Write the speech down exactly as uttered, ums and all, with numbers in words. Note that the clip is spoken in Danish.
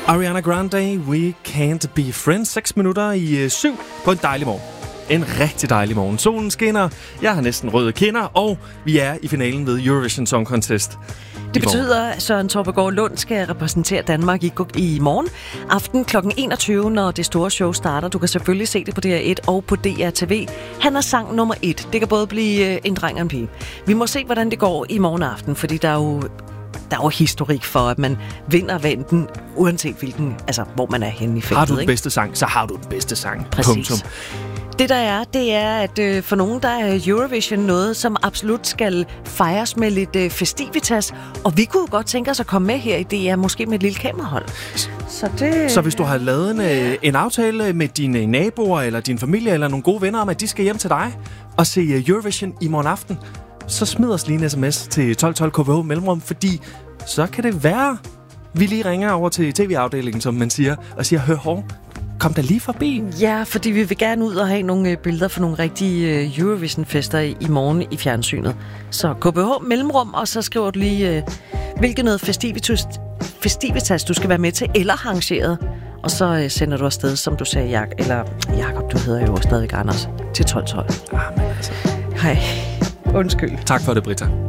Ariana Grande, We Can't Be Friends. Seks minutter i øh, syv på en dejlig morgen. En rigtig dejlig morgen. Solen skinner, jeg har næsten røde kinder, og vi er i finalen ved Eurovision Song Contest. Det betyder, at Søren Torpegaard Lund skal repræsentere Danmark i, i morgen aften klokken enogtyve, når det store show starter. Du kan selvfølgelig se det på D R et og på D R T V. Han er sang nummer et. Det kan både blive en dreng og en pige. Vi må se, hvordan det går i morgen aften, fordi der er jo... Der er jo historik for, at man vinder venten, uanset hvilken, altså hvor man er henne i feltet. Har du den ikke? bedste sang, så har du den bedste sang. Præcis. Punktum. Det der er, det er, at øh, for nogen, der er Eurovision noget, som absolut skal fejres med lidt øh, festivitas. Og vi kunne godt tænke os at komme med her i D R, måske med et lille kamerahold. Så, det... så hvis du har lavet en, en aftale med dine naboer, eller din familie, eller nogle gode venner om, at de skal hjem til dig og se Eurovision i morgen aften, så smid os lige en sms til tolv tolv K V H mellemrum, fordi så kan det være, vi lige ringer over til T V-afdelingen, som man siger, og siger, hør hår, kom der lige forbi. Ja, fordi vi vil gerne ud og have nogle billeder for nogle rigtige Eurovision-fester i morgen i fjernsynet. Så K V H mellemrum, og så skriver du lige, hvilket noget festivitas, festivitas du skal være med til, eller arrangeret. Og så sender du afsted, som du sagde, Jak- eller Jakob, du hedder jo stadigvæk Anders, til tolv tolv. Ah, men altså. Hej. Undskyld. Tak for det, Britta.